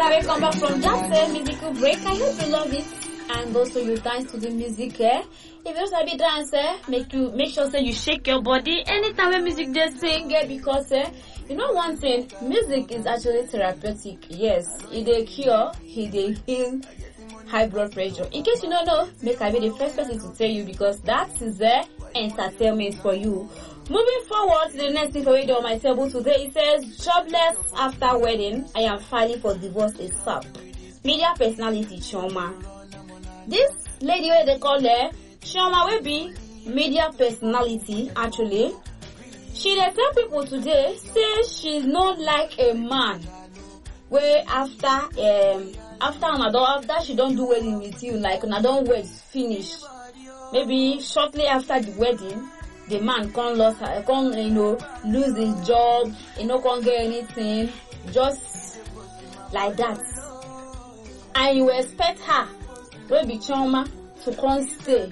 Welcome back from that musical break. I hope you love it and also you dance to the music. If you sabi dance, make sure say you shake your body anytime when music just sing. Because you know one thing, music is actually therapeutic. Yes, it dey cure, it dey heal high blood pressure. In case you don't know, make I be the first person to tell you because that is entertainment for you. Moving forward to the next thing for radio on my table today, it says, jobless after wedding, I am filing for divorce ASAP. Media personality Chioma. This lady where they call her, Chioma will be media personality actually. She dey tell people today, say she's not like a man where after she don't do wedding with you, like when I don't wed finish. Maybe shortly after the wedding, the man can't lose his job, can't get anything, just like that. And you expect her, will be Chioma, to come stay,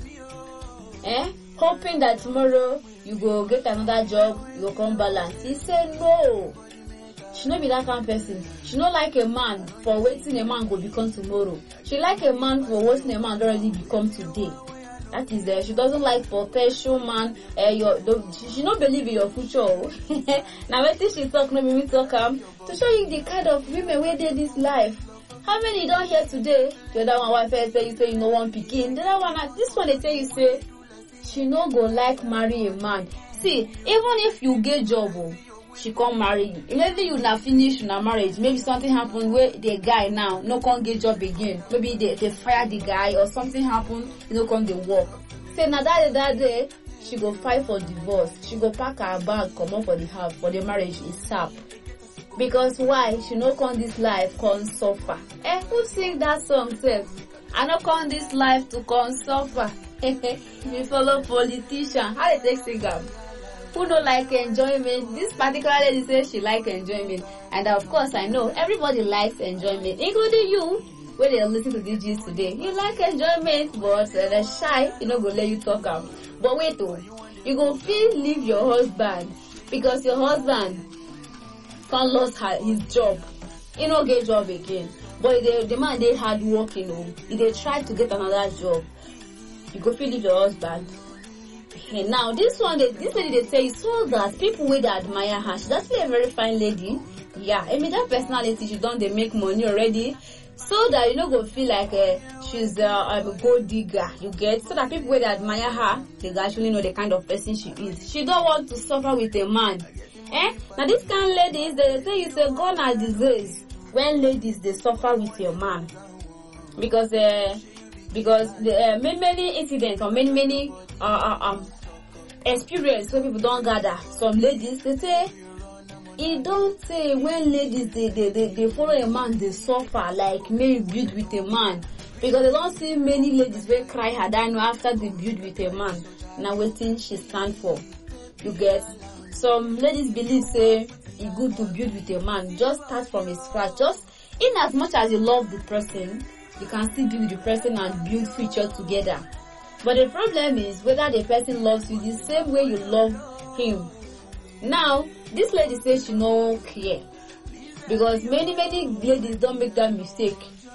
hoping that tomorrow you go get another job, you go come balance. He said no. She not be that kind of person. She not like a man for waiting a man go become tomorrow. She like a man for waiting a man already become today. That is she doesn't like potential man. She don't believe in your future. Now when she talk, no me talk to show you the kind of women where they this life. How many you don't hear today? The other one wife say you say you no one picking. The other one, this one they tell you say she no go like marry a man. See, even if you get job, she can't marry you. Maybe you not finish your marriage. Maybe something happen where the guy now no can't get job again. Maybe they fire the guy or something happen, come they work. Say now that day she go fight for divorce. She go pack her bag, come up for the house for the marriage is sap. Because why? She no come this life come suffer. Who sing that song self? I no come this life to come suffer. You follow politician. How they take sing am? Who don't like enjoyment? This particular lady says she like enjoyment. And of course I know everybody likes enjoyment, including you, when they listen to this gist today. You like enjoyment, but they're shy, go let you talk out. But wait though, you go feel leave your husband because your husband can't lose his job. He no get job again. But the man they hard working, if they try to get another job, you go feel leave your husband. And now this lady they say so that people will admire her. She's actually a very fine lady. Yeah, I mean that personality, she done they make money already. So that go feel like she's a gold digger, you get? So that people will admire her, they actually know the kind of person she is. She don't want to suffer with a man. Now this kind of ladies, they say it's a gonna disease when ladies they suffer with your man. Because the many incidents or many experience so people don't gather. Some ladies they say it don't say when ladies they follow a man they suffer like maybe build with a man because they don't see many ladies will cry her down after they build with a man. Now waiting she stand for. You get some ladies believe say it's good to build with a man. Just start from scratch. Just in as much as you love the person, you can still be with the person and build future together. But the problem is whether the person loves you the same way you love him. Now, this lady says she no care. Because many ladies don't make that mistake.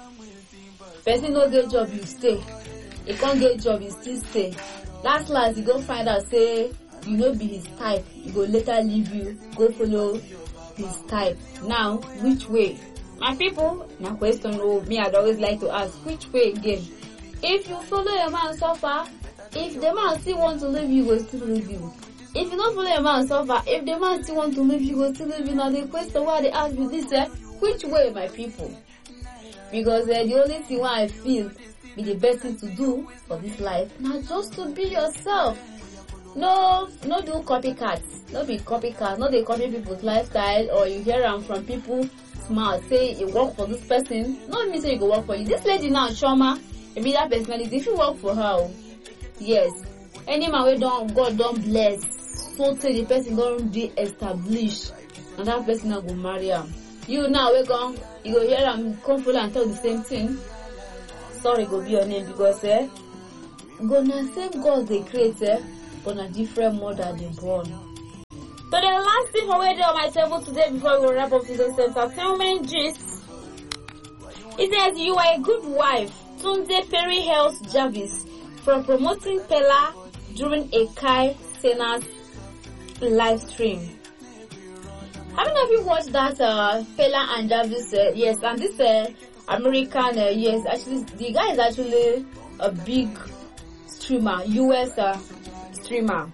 Person no get job, you stay. He can't get job, you still stay. Last you go find out, say, you no be his type. He go later leave you, go follow his type. Now, which way? My people, my question, me I'd always like to ask, which way again? If you follow a man suffer, if the man still want to leave you, will still leave you. If you don't follow a man suffer, if the man still want to leave you, will still leave you. Now the question why they ask you this, which way, my people? Because the only thing why I feel be the best thing to do for this life, now just to be yourself. No do copycats. No be copycats. No they copy people's lifestyle or you hear them from people smart say you work for this person. No mean say you go work for you. This lady now, Chioma, maybe that personality, if you work for her, yes, any man wey God don't bless, so say the person don't de-establish, and that person now go marry him. You now you go hear him come full and tell the same thing. Sorry, go be your name because gonna same God they create, but a different mother they born. So the last thing for where on my table today before we wrap up today's entertainment gist It says, you are a good wife. Tunde Perry hails Jarvis for promoting Pella during a Kai Cenat live stream. How many of you watched that Pella and Jarvis? Yes, and this American, yes, actually, the guy is actually a big streamer, US streamer.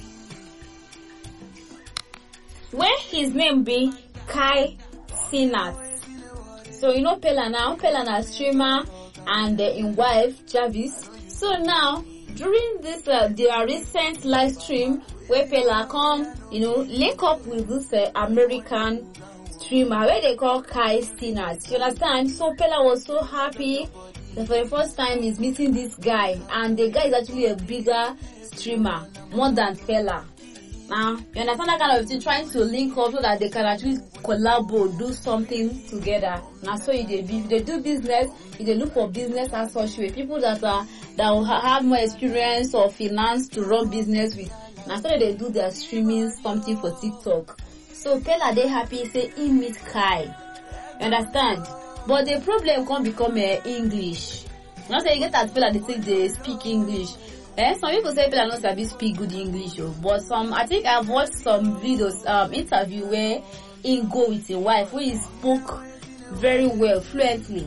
Where his name be Kai Cenat. So you know Pella now streamer and in wife Jarvis. So now during this their recent live stream where Pella come, link up with this American streamer where they call Kai Cenat. You understand? So Pella was so happy that for the first time he's meeting this guy, and the guy is actually a bigger streamer, more than Pella. Now, you understand that kind of thing, trying to link up so that they can actually collaborate, do something together. Now, so if they do business, if they look for business associate, people that will have more experience or finance to run business with. Now, so they do their streaming something for TikTok. So Pella, they happy say he meet Kai. You understand? But the problem can't become English. Not say you get that Pella, they speak English. Some people say Pella not sabi speak good English, but I think I've watched some videos, interview where he go with a wife where he spoke very well, fluently,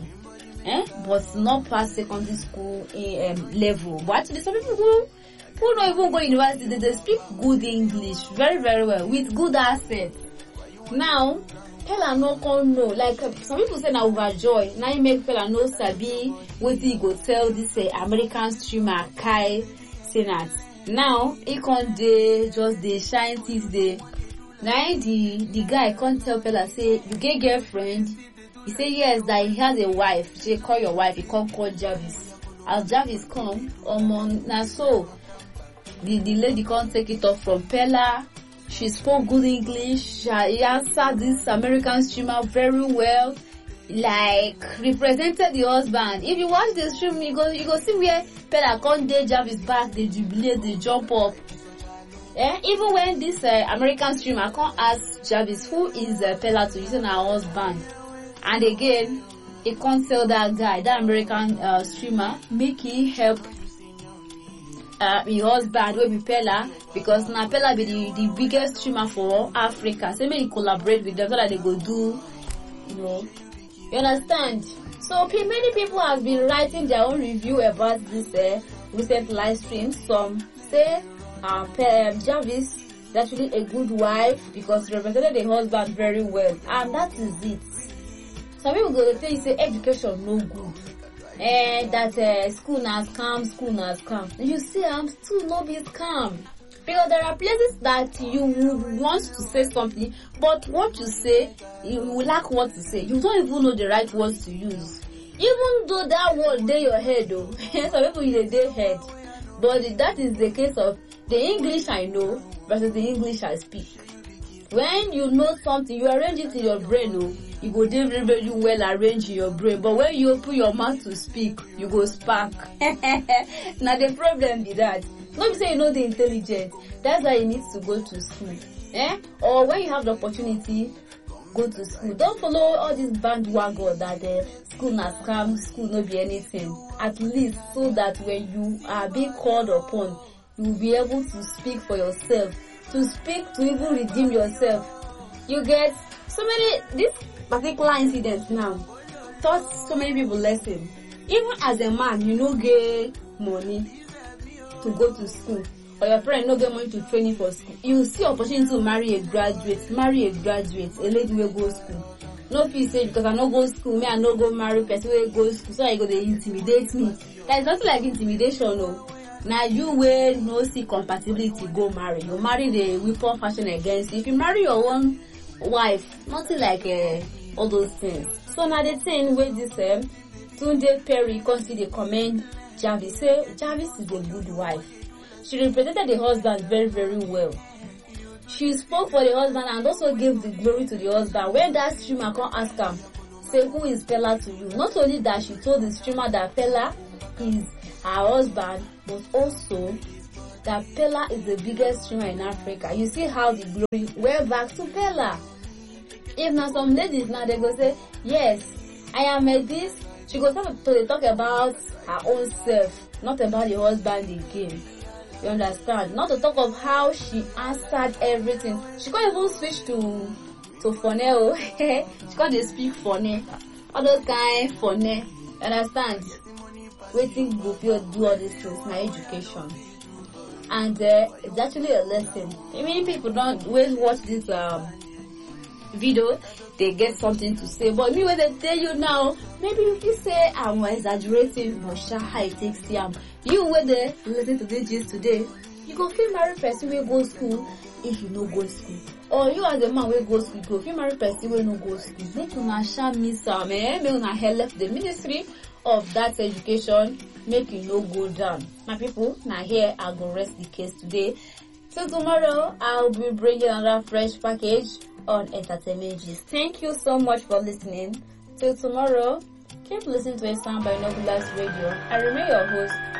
but not past secondary school level. But actually, some people who don't even go university, they speak good English, very, very well, with good accent. Now, Pella no can know, like some people say now overjoy. Now you make Pella no sabi what he go tell this American streamer Kai Cenat. Now he can't just the shine teeth day. Now the guy can't tell Pella say you get girlfriend. He say yes, that he has a wife. She call your wife. He can't call Jarvis. As Jarvis come, now so the lady can't take it off from Pella. She spoke good English. She answered this American streamer very well. Like, represented the husband. If you watch the stream, you go see where Pella can't date Jarvis back, they jubilate, they jump up. Even when this American streamer can't ask Jarvis who is Pella to using her husband. And again, he can't tell that guy, that American streamer, make he help his husband will be Pella, because now Pella be the biggest streamer for Africa. So maybe collaborate with them so that they go do, you understand? So many people have been writing their own review about this recent live stream. Some say Jarvis is actually a good wife because represented the husband very well, and that is it. Some people go to say education no good. That school has come. You see, I'm still not be scam. Because there are places that you would want to say something, but what you say, you will lack what to say. You don't even know the right words to use. Even though that word in your head, though, some people in their head. But that is the case of the English I know versus the English I speak. When you know something, you arrange it in your brain, you go very, very well arranged in your brain. But when you open your mouth to speak, you go spark. Now the problem be that. Not be say you know the intelligence. That's why you need to go to school. Or when you have the opportunity, go to school. Don't follow all this bandwagon that school na scam, school no be anything. At least so that when you are being called upon, you will be able to speak for yourself. To speak to even redeem yourself. You get so many, this particular incident now taught so many people lesson. Even as a man, you no get money to go to school, or your parents no get money to train you for school. You see opportunity to marry a graduate, a lady will go school. No feel say because I no go school, me I no go marry person will go school, so I go they intimidate me. There is nothing like intimidation, no. Now you will no see compatibility, go marry. You marry the weapon fashion against you. If you marry your own wife, nothing like all those things. So now the thing with this Tunde Perry consider comment Jarvis say Jarvis is a good wife. She represented the husband very, very well. She spoke for the husband and also gave the glory to the husband. When that streamer come ask him, say who is Pella to you? Not only that she told the streamer that Pella is her husband, but also that Pella is the biggest streamer in Africa. You see how the glory went back to Pella. If now some ladies now they go say, yes, I am a this, she goes to talk about her own self, not about the husband again. You understand? Not to talk of how she answered everything. She can't even switch to phone. She can't just speak phone. All those kind phone. You understand? Waiting go do all these things. My education. And it's actually a lesson. Many people don't always watch this video, they get something to say. But me, when they tell you now, maybe you can say I'm exaggerating, but how it takes them. You when they listen to this gist today, you go feel married person will go school if you no go school. Or you as a man will go school, you go feel married person will no go school. Make una share me some, make una help the ministry of that education, make you no go down. My people, now here I go rest the case today. Till tomorrow, I'll be bringing another fresh package on Entertainment Gist. Thank you so much for listening. Till tomorrow, keep listening to a Sound Binoculars Radio. I remain your host,